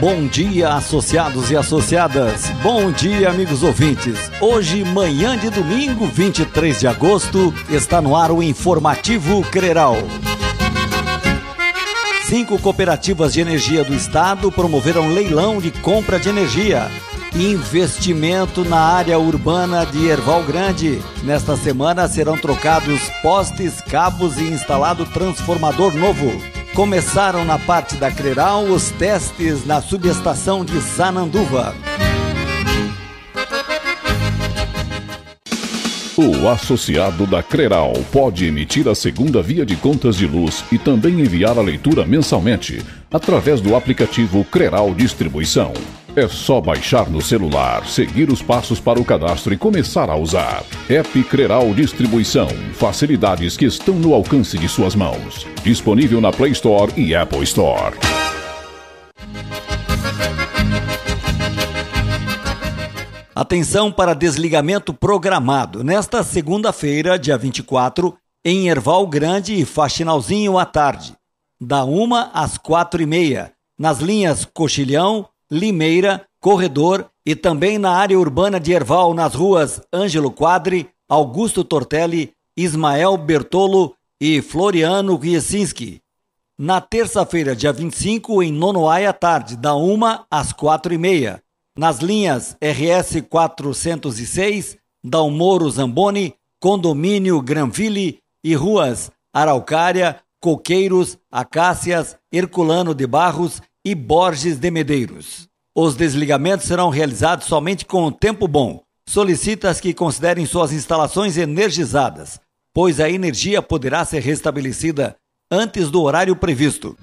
Bom dia, associados e associadas. Bom dia, amigos ouvintes. Hoje, manhã de domingo, 23 de agosto, está no ar o Informativo Creral. 5 cooperativas de energia do estado promoveram leilão de compra de energia. Investimento na área urbana de Erval Grande. Nesta semana serão trocados postes, cabos e instalado transformador novo. Começaram na parte da Creral os testes na subestação de Sananduva. O associado da Creral pode emitir a segunda via de contas de luz e também enviar a leitura mensalmente, através do aplicativo Creral Distribuição. É só baixar no celular, seguir os passos para o cadastro e começar a usar. App Creral Distribuição. Facilidades que estão no alcance de suas mãos. Disponível na Play Store e Apple Store. Atenção para desligamento programado. Nesta segunda-feira, dia 24, em Erval Grande e Faxinalzinho à tarde. Da 1 às 4h30. Nas linhas Coxilhão, Limeira, Corredor e também na área urbana de Erval, nas ruas Ângelo Quadri, Augusto Tortelli, Ismael Bertolo e Floriano Wiesinski. Na terça-feira, dia 25, em Nonoai à tarde, da 1 às 4h30. Nas linhas RS 406, Dalmoro Zamboni, Condomínio Granville e ruas Araucária, Coqueiros, Acácias, Herculano de Barros e Borges de Medeiros. Os desligamentos serão realizados somente com o tempo bom. Solicita-se que considerem suas instalações energizadas, pois a energia poderá ser restabelecida antes do horário previsto.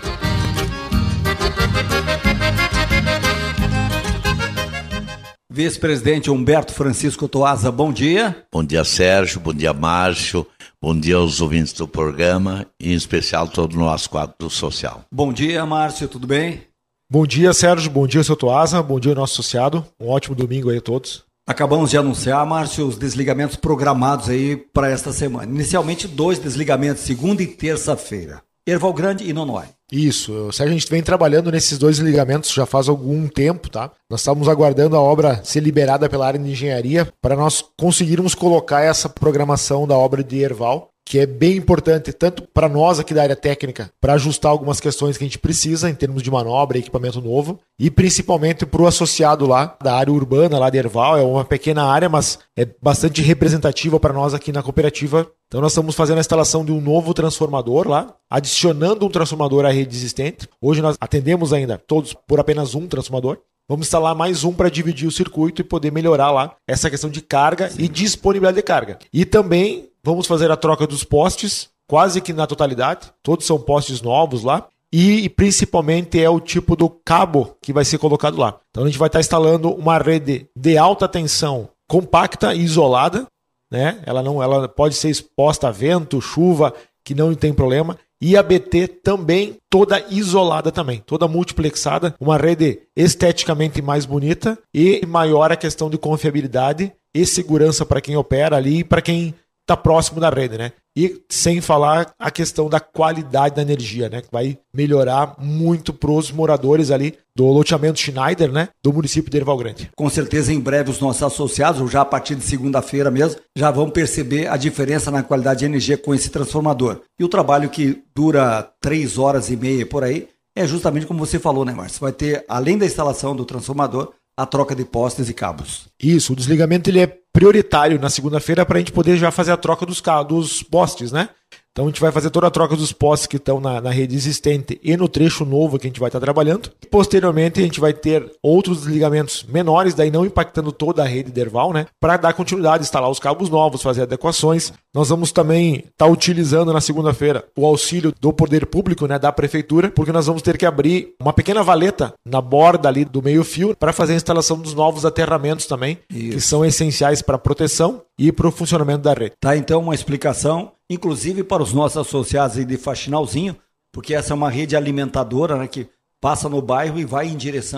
Vice-presidente Humberto Francisco Toaza, bom dia. Bom dia, Sérgio, bom dia, Márcio, bom dia aos ouvintes do programa e em especial todo o nosso quadro social. Bom dia, Márcio, tudo bem? Bom dia, Sérgio, bom dia, seu Toaza, bom dia, nosso associado, um ótimo domingo aí a todos. Acabamos de anunciar, Márcio, os desligamentos programados aí para esta semana. Inicialmente 2 desligamentos, segunda e terça-feira. Erval Grande e Nonoai. Isso, Sérgio, a gente vem trabalhando nesses 2 ligamentos já faz algum tempo, tá? Nós estávamos aguardando a obra ser liberada pela área de engenharia para nós conseguirmos colocar essa programação da obra de Erval, que é bem importante tanto para nós aqui da área técnica, para ajustar algumas questões que a gente precisa em termos de manobra e equipamento novo, e principalmente para o associado lá da área urbana lá de Erval. É uma pequena área, mas é bastante representativa para nós aqui na cooperativa. Então nós estamos fazendo a instalação de um novo transformador lá, adicionando um transformador à rede existente. Hoje nós atendemos ainda todos por apenas um transformador. Vamos instalar mais um para dividir o circuito e poder melhorar lá essa questão de carga e disponibilidade de carga. E também vamos fazer a troca dos postes, quase que na totalidade. Todos são postes novos lá. E principalmente é o tipo do cabo que vai ser colocado lá. Então a gente vai estar instalando uma rede de alta tensão compacta e isolada, né? Ela pode ser exposta a vento, chuva, que não tem problema. E a BT também toda isolada também, toda multiplexada, uma rede esteticamente mais bonita e maior a questão de confiabilidade e segurança para quem opera ali e para quem está próximo da rede, né? E sem falar a questão da qualidade da energia, né? Que vai melhorar muito para os moradores ali do loteamento Schneider, né? Do município de Erval Grande. Com certeza, em breve, os nossos associados, ou já a partir de segunda-feira mesmo, já vão perceber a diferença na qualidade de energia com esse transformador. E o trabalho que dura 3 horas e meia por aí, é justamente como você falou, né, Márcio? Vai ter, além da instalação do transformador, a troca de postes e cabos. Isso, o desligamento ele é prioritário na segunda-feira para a gente poder já fazer a troca dos postes, né? Então a gente vai fazer toda a troca dos postes que estão na rede existente e no trecho novo que a gente vai estar trabalhando. Posteriormente a gente vai ter outros desligamentos menores, daí não impactando toda a rede de Erval, né? Para dar continuidade, instalar os cabos novos, fazer adequações. Nós vamos também estar utilizando na segunda-feira o auxílio do poder público, né? Da prefeitura, porque nós vamos ter que abrir uma pequena valeta na borda ali do meio-fio para fazer a instalação dos novos aterramentos também, que são essenciais para a proteção e para o funcionamento da rede. Tá, então uma explicação, inclusive para os nossos associados aí de Faxinalzinho, porque essa é uma rede alimentadora, né, que passa no bairro e vai em direção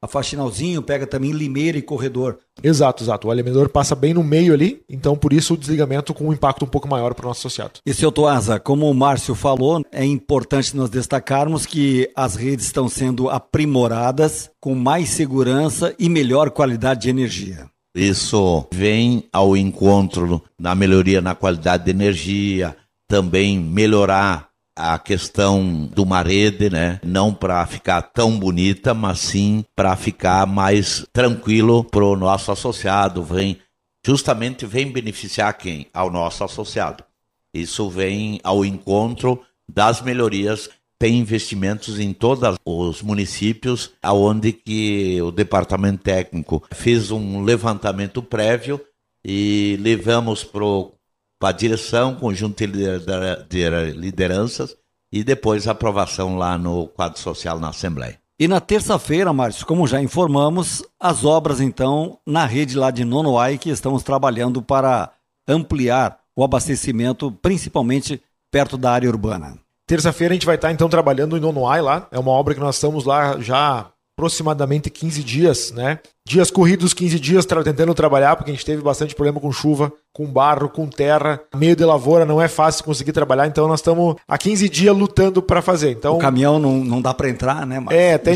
a Faxinalzinho, pega também Limeira e Corredor. Exato. O alimentador passa bem no meio ali, então por isso o desligamento com um impacto um pouco maior para o nosso associado. E, seu Toasa, como o Márcio falou, é importante nós destacarmos que as redes estão sendo aprimoradas com mais segurança e melhor qualidade de energia. Isso vem ao encontro da melhoria na qualidade de energia, também melhorar a questão de uma rede, né? Não para ficar tão bonita, mas sim para ficar mais tranquilo para o nosso associado. Vem beneficiar quem? Ao nosso associado. Isso vem ao encontro das melhorias. Tem investimentos em todos os municípios, onde que o departamento técnico fez um levantamento prévio e levamos para a direção, conjunto de lideranças e depois a aprovação lá no quadro social na Assembleia. E na terça-feira, Márcio, como já informamos, as obras então na rede lá de Nonoai que estamos trabalhando para ampliar o abastecimento, principalmente perto da área urbana. Terça-feira a gente vai estar então trabalhando em Nonoai lá, é uma obra que nós estamos lá já aproximadamente 15 dias, né? Dias corridos, 15 dias tentando trabalhar, porque a gente teve bastante problema com chuva, com barro, com terra, meio de lavoura, não é fácil conseguir trabalhar, então nós estamos há 15 dias lutando para fazer. Então, o caminhão não dá para entrar, né?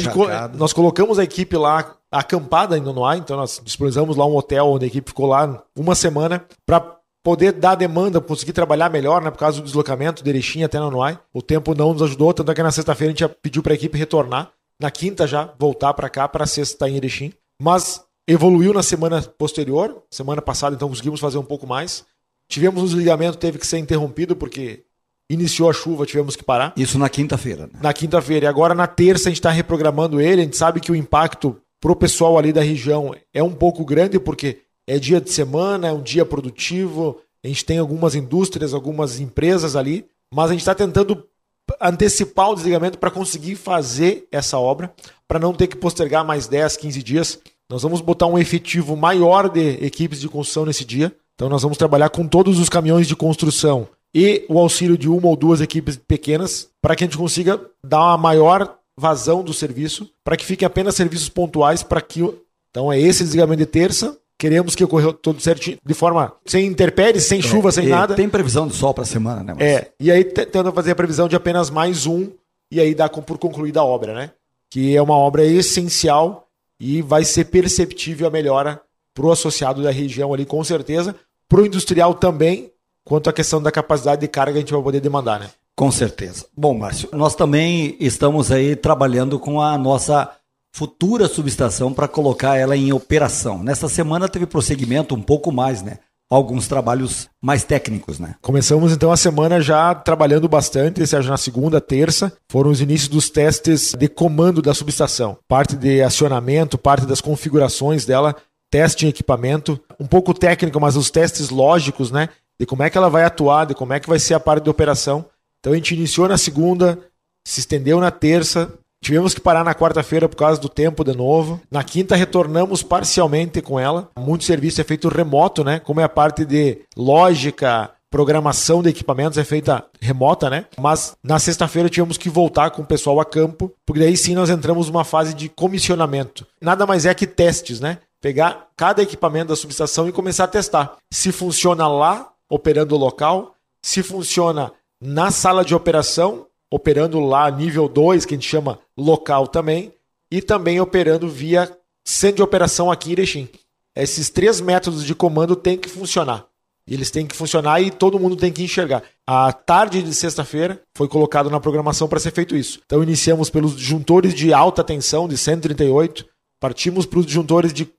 Nós colocamos a equipe lá acampada em Nonoai, então nós disponibilizamos lá um hotel onde a equipe ficou lá uma semana para poder dar demanda, conseguir trabalhar melhor, né, por causa do deslocamento de Erechim até Nonoai. O tempo não nos ajudou, tanto é que na sexta-feira a gente já pediu para a equipe retornar. Na quinta já, voltar para cá, para sexta em Erechim. Mas evoluiu na semana posterior. Semana passada, então, conseguimos fazer um pouco mais. Tivemos um desligamento, teve que ser interrompido, porque iniciou a chuva, tivemos que parar. Isso na quinta-feira, né? Na quinta-feira. E agora, na terça, a gente está reprogramando ele. A gente sabe que o impacto pro pessoal ali da região é um pouco grande, porque é dia de semana, é um dia produtivo, a gente tem algumas indústrias, algumas empresas ali, mas a gente está tentando antecipar o desligamento para conseguir fazer essa obra, para não ter que postergar mais 10, 15 dias. Nós vamos botar um efetivo maior de equipes de construção nesse dia, então nós vamos trabalhar com todos os caminhões de construção e o auxílio de uma ou duas equipes pequenas, para que a gente consiga dar uma maior vazão do serviço, para que fiquem apenas serviços pontuais, para que... Então é esse desligamento de terça. Queremos que ocorra tudo certinho, de forma sem intempéries, sem chuva, sem nada. Tem previsão de sol para a semana, né? Mas... E aí tentando fazer a previsão de apenas mais um, e aí dá por concluída a obra, né? Que é uma obra essencial e vai ser perceptível a melhora para o associado da região ali, com certeza. Para o industrial também, quanto à questão da capacidade de carga que a gente vai poder demandar, né? Com certeza. Bom, Márcio, nós também estamos aí trabalhando com a nossa futura subestação para colocar ela em operação. Nessa semana teve prosseguimento um pouco mais, né? Alguns trabalhos mais técnicos, né? Começamos então a semana já trabalhando bastante, seja na segunda, terça, foram os inícios dos testes de comando da subestação. Parte de acionamento, parte das configurações dela, teste em equipamento, um pouco técnico, mas os testes lógicos, né? De como é que ela vai atuar, de como é que vai ser a parte de operação. Então a gente iniciou na segunda, se estendeu na terça, tivemos que parar na quarta-feira por causa do tempo de novo. Na quinta retornamos parcialmente com ela. Muito serviço é feito remoto, né? Como é a parte de lógica, programação de equipamentos é feita remota, né? Mas na sexta-feira tivemos que voltar com o pessoal a campo, porque daí sim nós entramos numa fase de comissionamento. Nada mais é que testes, né? Pegar cada equipamento da subestação e começar a testar. Se funciona lá, operando o local, se funciona na sala de operação, operando lá nível 2, que a gente chama local também, e também operando via centro de operação aqui em Erechim. Esses 3 métodos de comando têm que funcionar. Eles têm que funcionar e todo mundo tem que enxergar. A tarde de sexta-feira foi colocado na programação para ser feito isso. Então iniciamos pelos disjuntores de alta tensão de 138, partimos para os disjuntores de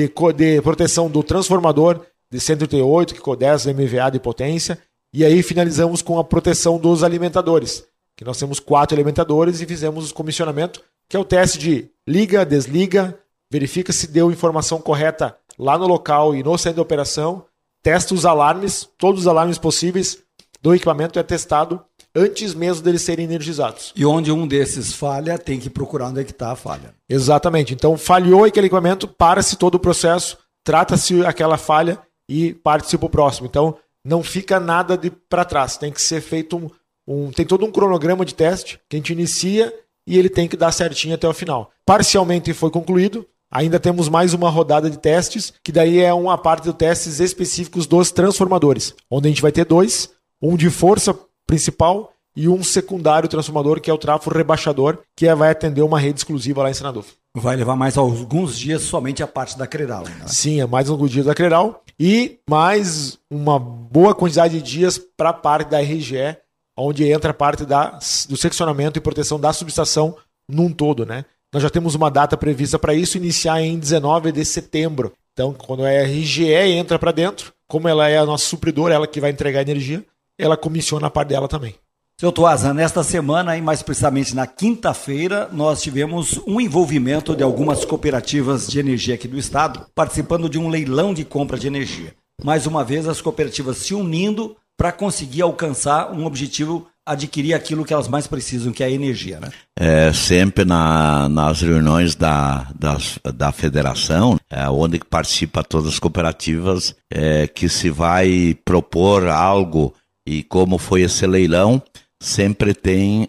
proteção do transformador de 138, que com 10 MVA de potência, e aí finalizamos com a proteção dos alimentadores, que nós temos 4 alimentadores e fizemos o comissionamento, que é o teste de liga, desliga, verifica se deu informação correta lá no local e no centro de operação, testa os alarmes, todos os alarmes possíveis do equipamento é testado antes mesmo deles serem energizados. E onde um desses falha, tem que procurar onde é que está a falha. Exatamente. Então, falhou aquele equipamento, para-se todo o processo, trata-se aquela falha e parte-se para o próximo. Então, não fica nada para trás. Tem que ser feito tem todo um cronograma de teste que a gente inicia e ele tem que dar certinho até o final. Parcialmente foi concluído, ainda temos mais uma rodada de testes, que daí é uma parte dos testes específicos dos transformadores, onde a gente vai ter 2, um de força principal e um secundário transformador, que é o trafo rebaixador, que vai atender uma rede exclusiva lá em Senador. Vai levar mais alguns dias somente a parte da Creral, né? Sim, é mais alguns dias da Creral e mais uma boa quantidade de dias para a parte da RGE, onde entra a parte do seccionamento e proteção da subestação num todo, né? Nós já temos uma data prevista para isso, iniciar em 19 de setembro. Então, quando a RGE entra para dentro, como ela é a nossa supridora, ela que vai entregar energia, ela comissiona a parte dela também. Seu Tuasa, nesta semana, e mais precisamente na quinta-feira, nós tivemos um envolvimento de algumas cooperativas de energia aqui do estado, participando de um leilão de compra de energia. Mais uma vez, as cooperativas se unindo para conseguir alcançar um objetivo, adquirir aquilo que elas mais precisam, que é a energia, né? Sempre nas reuniões da federação, onde participa todas as cooperativas, que se vai propor algo, e como foi esse leilão, sempre tem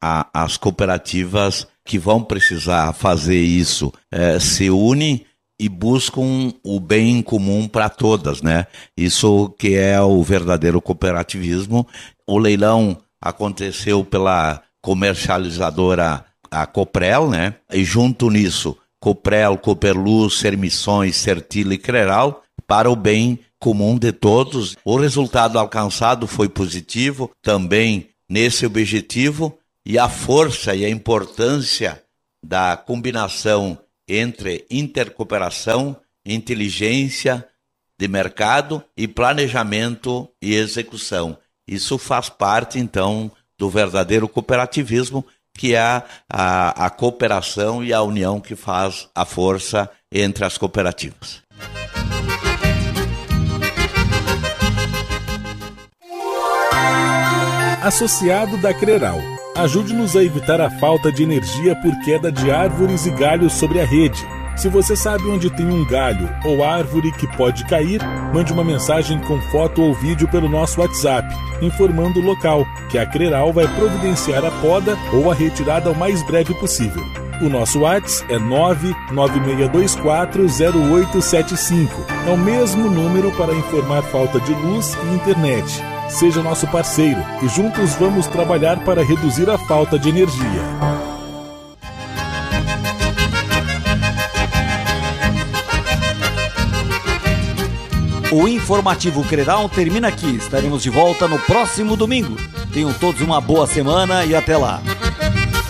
as cooperativas que vão precisar fazer isso, se unem e buscam o bem comum para todas, né? Isso que é o verdadeiro cooperativismo. O leilão aconteceu pela comercializadora, a Coprel, né? E junto nisso, Coprel, Cooperluz, Sermissões, Sertila e Creral, para o bem comum de todos. O resultado alcançado foi positivo, também nesse objetivo, e a força e a importância da combinação entre intercooperação, inteligência de mercado e planejamento e execução. Isso faz parte, então, do verdadeiro cooperativismo, que é a cooperação e a união que faz a força entre as cooperativas. Associado da Creral, ajude-nos a evitar a falta de energia por queda de árvores e galhos sobre a rede. Se você sabe onde tem um galho ou árvore que pode cair, mande uma mensagem com foto ou vídeo pelo nosso WhatsApp, informando o local, que a Creral vai providenciar a poda ou a retirada o mais breve possível. O nosso WhatsApp é 996240875. É o mesmo número para informar falta de luz e internet. Seja nosso parceiro e juntos vamos trabalhar para reduzir a falta de energia. O Informativo Creral termina aqui. Estaremos de volta no próximo domingo. Tenham todos uma boa semana e até lá.